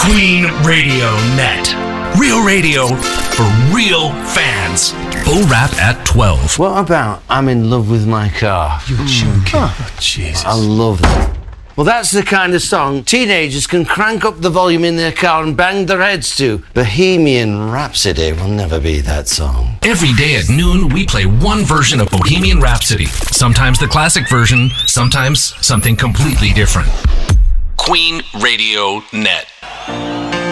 Queen Radio Net. Real radio for real fans. Full Rap at 12. What about I'm in love with my car? You're joking. Oh, Jesus. I love that. Well, that's the kind of song teenagers can crank up the volume in their car and bang their heads to. Bohemian Rhapsody will never be that song. Every day at noon, we play one version of Bohemian Rhapsody. Sometimes the classic version, sometimes something completely different. Queen Radio Net.